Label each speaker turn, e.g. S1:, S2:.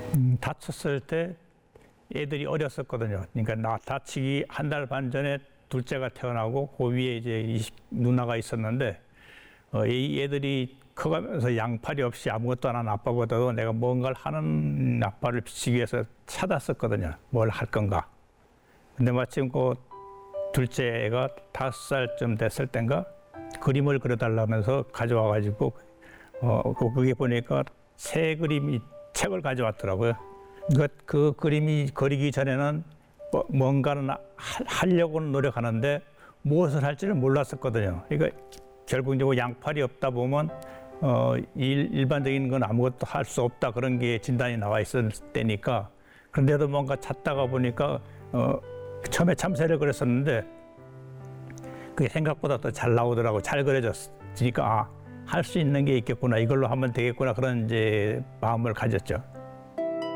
S1: 다쳤을 때 애들이 어렸었거든요. 그러니까 나 다치기 한 달 반 전에 둘째가 태어나고 그 위에 이제 누나가 있었는데 이 애들이 커가면서 양팔이 없이 아무것도 안 하는 아빠보다도 내가 뭔가를 하는 아빠를 비치기 위해서 찾았었거든요. 뭘 할 건가. 근데 마침 그 둘째 애가 5살쯤 됐을 땐가 그림을 그려달라면서 가져와가지고 그게 보니까 새 그림이 책을 가져왔더라고요. 그 그림이 그리기 전에는 뭔가는 하려고는 노력하는데 무엇을 할지를 몰랐었거든요. 그러니까 결국적으로 양팔이 없다 보면 일반적인 건 아무것도 할 수 없다 그런 게 진단이 나와 있을 때니까 그런데도 뭔가 찾다가 보니까 처음에 참새를 그렸었는데 그게 생각보다 더 잘 나오더라고. 잘 그려졌으니까 할 수 있는 게 있겠구나. 이걸로 하면 되겠구나. 그런 이제 마음을 가졌죠.